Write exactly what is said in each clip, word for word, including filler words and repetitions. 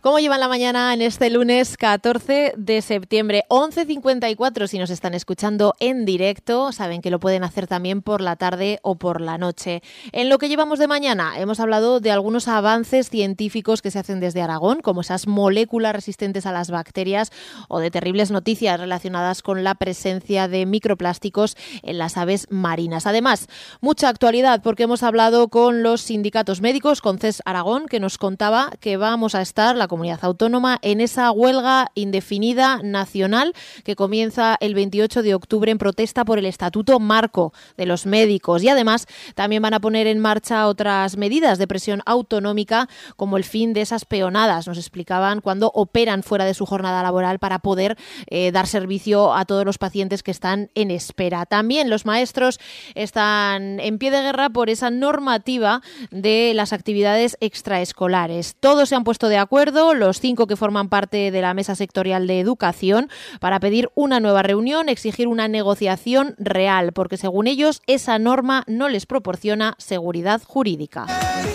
¿Cómo llevan la mañana en este lunes catorce de septiembre? once cincuenta y cuatro si nos están escuchando en directo. Saben que lo pueden hacer también por la tarde o por la noche. En lo que llevamos de mañana hemos hablado de algunos avances científicos que se hacen desde Aragón, como esas moléculas resistentes a las bacterias, o de terribles noticias relacionadas con la presencia de microplásticos en las aves marinas. Además, mucha actualidad porque hemos hablado con los sindicatos médicos, con C E S Aragón, que nos contaba que vamos a estar, la comunidad autónoma, en esa huelga indefinida nacional que comienza el veintiocho de octubre en protesta por el Estatuto Marco de los médicos. Y además también van a poner en marcha otras medidas de presión autonómica, como el fin de esas peonadas. Nos explicaban cuando operan fuera de su jornada laboral para poder eh, dar servicio a todos los pacientes que están en espera. También los maestros están en pie de guerra por esa normativa de las actividades extraescolares. Todos se han puesto de acuerdo, los cinco que forman parte de la Mesa Sectorial de Educación, para pedir una nueva reunión, exigir una negociación real, porque según ellos esa norma no les proporciona seguridad jurídica.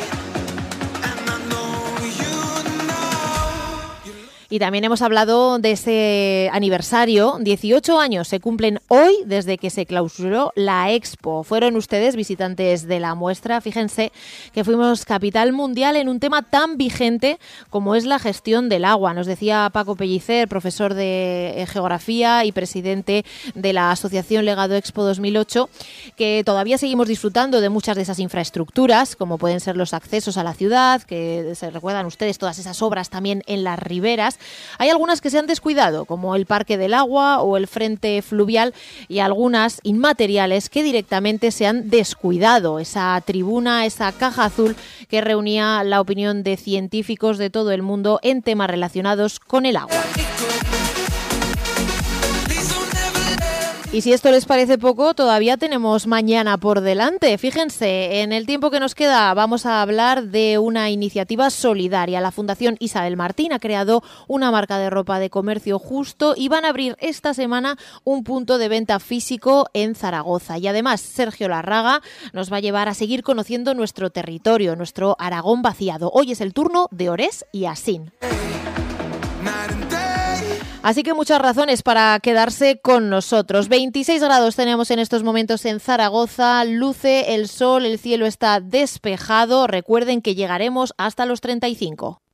Y también hemos hablado de ese aniversario. dieciocho años se cumplen hoy desde que se clausuró la Expo. Fueron ustedes visitantes de la muestra. Fíjense que fuimos capital mundial en un tema tan vigente como es la gestión del agua. Nos decía Paco Pellicer, profesor de Geografía y presidente de la Asociación Legado Expo dos mil ocho, que todavía seguimos disfrutando de muchas de esas infraestructuras, como pueden ser los accesos a la ciudad, que se recuerdan ustedes todas esas obras también en las riberas. Hay algunas que se han descuidado, como el Parque del Agua o el Frente Fluvial, y algunas inmateriales que directamente se han descuidado. Esa tribuna, esa caja azul que reunía la opinión de científicos de todo el mundo en temas relacionados con el agua. Y si esto les parece poco, todavía tenemos mañana por delante. Fíjense, en el tiempo que nos queda vamos a hablar de una iniciativa solidaria. La Fundación Isabel Martín ha creado una marca de ropa de comercio justo y van a abrir esta semana un punto de venta físico en Zaragoza. Y además, Sergio Larraga nos va a llevar a seguir conociendo nuestro territorio, nuestro Aragón vaciado. Hoy es el turno de Orés y Asín. Así que muchas razones para quedarse con nosotros. veintiséis grados tenemos en estos momentos en Zaragoza, luce el sol, el cielo está despejado. Recuerden que llegaremos hasta los treinta y cinco.